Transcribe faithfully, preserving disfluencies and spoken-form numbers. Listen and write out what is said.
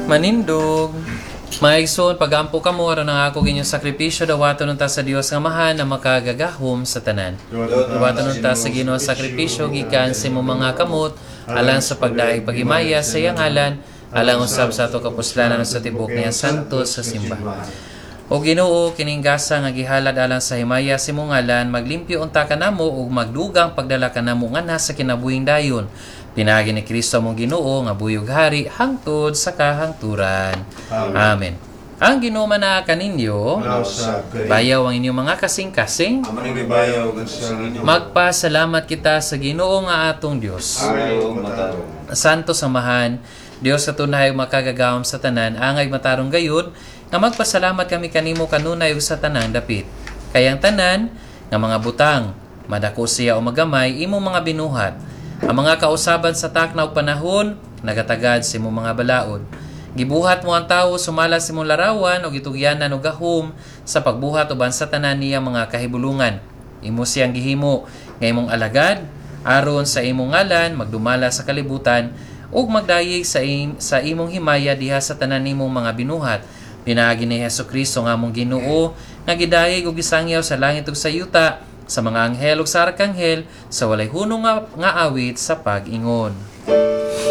Manindog. Maigsoon, pagampo ka mo, aron ang ako ginyong sakripisyo, dawato nun ta sa Dios nga mahan na makagagahom sa tanan. Dawato nun ta sa Ginoo sakripisyo, gikan sa imong mga kamot, alang sa pagdaig pagimaya sa iyang ngalan, alang usab sa ato kapuslanan sa tibok niya santos sa simbahan. O Ginoo, kining gasa nga gihalad alang sa himaya sa imong ngalan, maglimpyo unta kanamo ug magdugang pagdala kanamo nga nasa kinabuhing dayon. Pinagi ni Kristo mong Ginoo nga buyog hari hangtod sa kahangturan. Amen. Amen. Ang Ginoo man kaninyo, bayaw ang inyong mga kasing-kasing. Magpasalamat kita sa Ginoo nga atong Dios. Santo samahan, Dios sa tunay makagagawom sa tanan, angay matarong gayud, nga magpasalamat kami kanimo kanunay ug sa tanang dapit. Kayang tanan nga mga butang, madako siya o magamay, imong mga binuhat. Ang mga kausaban sa taknaw panahon, nagatagad sa imong mga balaod. Gibuhat mo ang tawo, sumala sa imong larawan, o gitugyanan o gahom, sa pagbuhat uban sa tanan niya mga kahibulungan. Imo siyang gihimo, nga imong alagad, aron sa imong ngalan, magdumala sa kalibutan, ug magdayeg sa, im, sa imong himaya diha sa tanan nimong mga binuhat. Pinaagi ni Hesukristo nga mong Ginoo, nga gidayeg ug gisangyaw sa langit ug sa yuta, sa mga anghel ug sa arkanghel, sa walay hunong nga, nga awit sa pag-ingon.